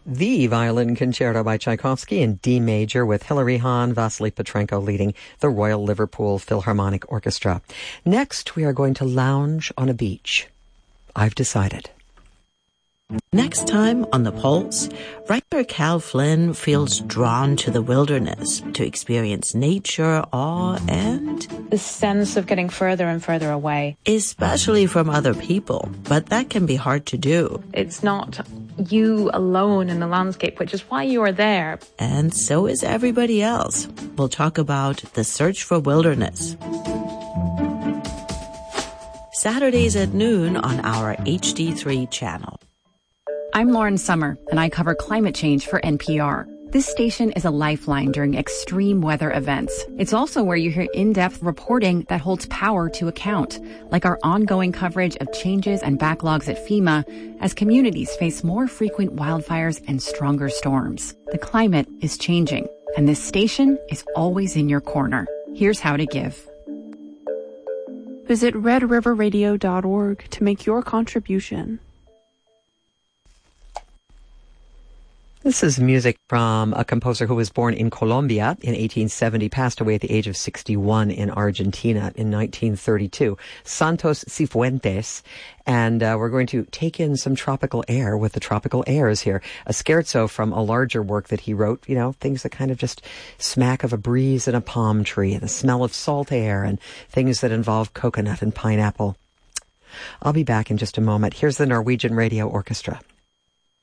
the Violin Concerto by Tchaikovsky in D major with Hilary Hahn, Vasily Petrenko leading the Royal Liverpool Philharmonic Orchestra. Next, we are going to lounge on a beach. I've decided. Next time on The Pulse, writer Cal Flynn feels drawn to the wilderness to experience nature, awe, and the sense of getting further and further away. Especially from other people, but that can be hard to do. It's not you alone in the landscape, which is why you are there. And so is everybody else. We'll talk about the search for wilderness. Saturdays at noon on our HD3 channel. I'm Lauren Summer, and I cover climate change for NPR. This station is a lifeline during extreme weather events. It's also where you hear in-depth reporting that holds power to account, like our ongoing coverage of changes and backlogs at FEMA as communities face more frequent wildfires and stronger storms. The climate is changing, and this station is always in your corner. Here's how to give. Visit redriverradio.org to make your contribution. This is music from a composer who was born in Colombia in 1870, passed away at the age of 61 in Argentina in 1932. Santos Cifuentes. And we're going to take in some tropical air with the Tropical Airs here. A scherzo from a larger work that he wrote, you know, things that kind of just smack of a breeze in a palm tree and the smell of salt air and things that involve coconut and pineapple. I'll be back in just a moment. Here's the Norwegian Radio Orchestra.